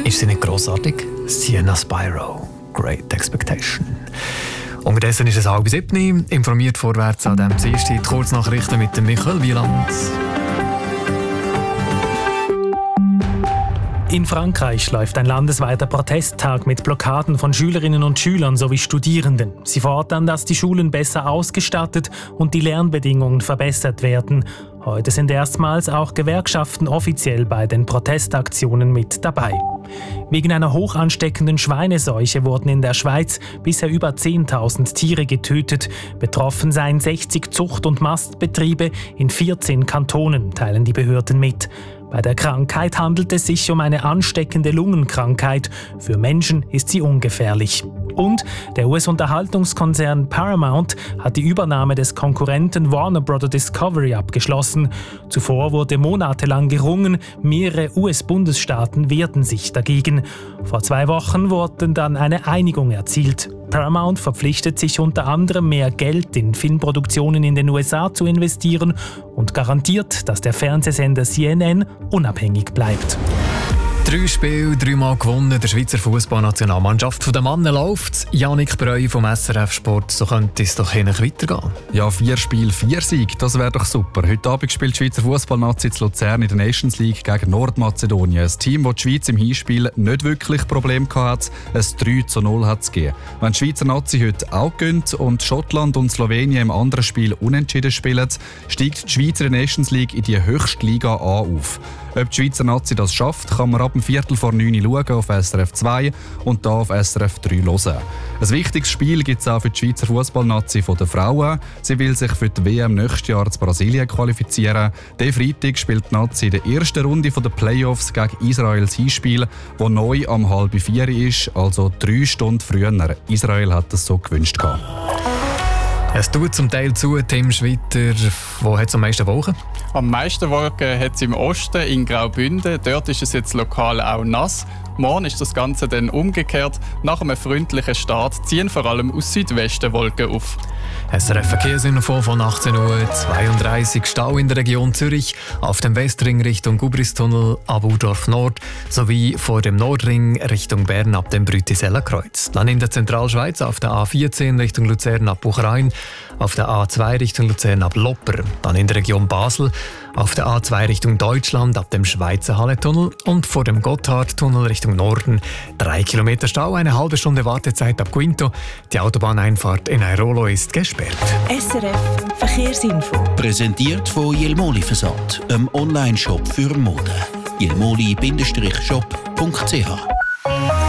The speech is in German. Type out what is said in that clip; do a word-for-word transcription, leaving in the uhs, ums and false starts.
Ist sie nicht grossartig? Sienna Spyro, Great Expectation. Unterdessen ist es halb sieben. Informiert vorwärts an diesem Dienstag. Kurznachrichten mit dem Michael Wieland. In Frankreich läuft ein landesweiter Protesttag mit Blockaden von Schülerinnen und Schülern sowie Studierenden. Sie fordern, dass die Schulen besser ausgestattet und die Lernbedingungen verbessert werden. Heute sind erstmals auch Gewerkschaften offiziell bei den Protestaktionen mit dabei. Wegen einer hoch ansteckenden Schweineseuche wurden in der Schweiz bisher über zehntausend Tiere getötet. Betroffen seien sechzig Zucht- und Mastbetriebe in vierzehn Kantonen, teilen die Behörden mit. Bei der Krankheit handelt es sich um eine ansteckende Lungenkrankheit. Für Menschen ist sie ungefährlich. Und der U S-Unterhaltungskonzern Paramount hat die Übernahme des Konkurrenten Warner Bros. Discovery abgeschlossen. Zuvor wurde monatelang gerungen, mehrere U S-Bundesstaaten wehrten sich dagegen. Vor zwei Wochen wurde dann eine Einigung erzielt. Paramount verpflichtet sich unter anderem, mehr Geld in Filmproduktionen in den U S A zu investieren und garantiert, dass der Fernsehsender C N N unabhängig bleibt. Drei Spiele, dreimal gewonnen. Der Schweizer Fußballnationalmannschaft von den Männern läuft. Yannick Breu vom S R F Sport, so könnte es doch hinten weitergehen. Ja, vier Spiele, vier Siege, das wäre doch super. Heute Abend spielt die Schweizer Fußballnazi zu Luzern in der Nations League gegen Nordmazedonien. Ein Team, das die Schweiz im Hinspiel nicht wirklich Probleme hatte. Ein drei zu null hat es gegeben. Wenn die Schweizer Nazi heute auch gönnt und Schottland und Slowenien im anderen Spiel unentschieden spielen, steigt die Schweizer Nations League in die höchste Liga A auf. Ob die Schweizer Nazi das schafft, kann man ab dem Viertel vor neun schauen auf S R F zwei und da auf S R F drei hören. Ein wichtiges Spiel gibt es auch für die Schweizer Fußballnazi der Frauen. Sie will sich für die W M nächstes Jahr zu Brasilien qualifizieren. Diesen Freitag spielt die Nazi in der ersten Runde der Playoffs gegen Israels Hinspiel, das neu am halb vier ist, also drei Stunden früher. Israel hat das so gewünscht. Es tut zum Teil zu, Tim Schwitter. Wo hat es am meisten Wolken? Am meisten Wolken hat es im Osten, in Graubünden. Dort ist es jetzt lokal auch nass. Morgen ist das Ganze dann umgekehrt. Nach einem freundlichen Start ziehen vor allem aus Südwesten Wolken auf. S R F Verkehrsinfo von achtzehn Uhr zweiunddreißig. Stau in der Region Zürich, auf dem Westring Richtung Gubristunnel ab Urdorf Nord sowie vor dem Nordring Richtung Bern ab dem Brütiseller Kreuz. Dann in der Zentralschweiz auf der A vierzehn Richtung Luzern ab Buchrein, auf der A zwei Richtung Luzern ab Lopper. Dann in der Region Basel auf der A zwei Richtung Deutschland ab dem Schweizer Halletunnel und vor dem Gotthardtunnel Richtung Norden. Drei Kilometer Stau, eine halbe Stunde Wartezeit ab Quinto. Die Autobahneinfahrt in Airolo ist gesperrt. S R F Verkehrsinfo. Präsentiert von Jelmoli Versand, einem Online-Shop für Mode. jelmoli Bindestrich shop punkt c h